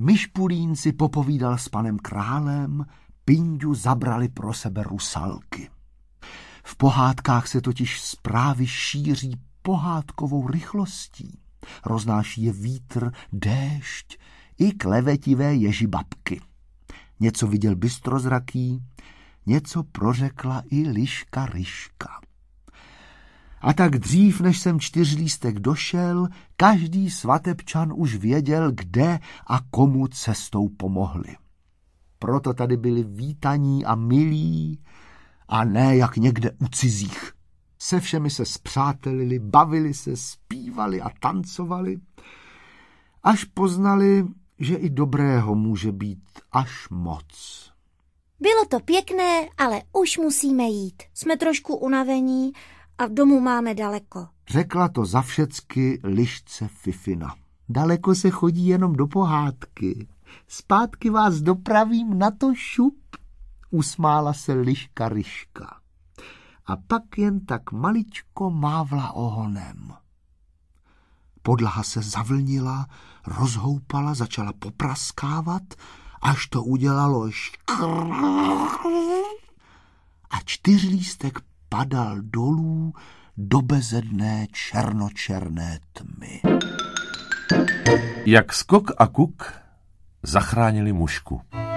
Myšpulín si popovídal s panem králem, Pinďu zabrali pro sebe rusalky. V pohádkách se totiž zprávy šíří pohádkovou rychlostí. Roznáší je vítr, déšť i klevetivé ježibabky. Něco viděl bystrozraký, něco prořekla i liška Ryška. A tak dřív, než jsem Čtyřlístek došel, každý svatebčan už věděl, kde a komu cestou pomohli. Proto tady byli vítaní a milí, a ne jak někde u cizích. Se všemi se spřátelili, bavili se, zpívali a tancovali, až poznali, že i dobrého může být až moc. Bylo to pěkné, ale už musíme jít. Jsme trošku unavení a domů máme daleko. Řekla to za všecky lišce Fifina. Daleko se chodí jenom do pohádky. Zpátky vás dopravím na to šup, usmála se liška Ryška. A pak jen tak maličko mávla ohonem. Podlaha se zavlnila, rozhoupala, začala popraskávat, až to udělalo a Čtyřlístek padal dolů do bezedné černočerné tmy. Jak Skok a Kuk zachránili mužku.